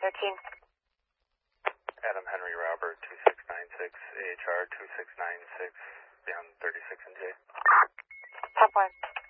13. Adam Henry Robert 2696, AHR 2696, beyond 36 and J. Top 1.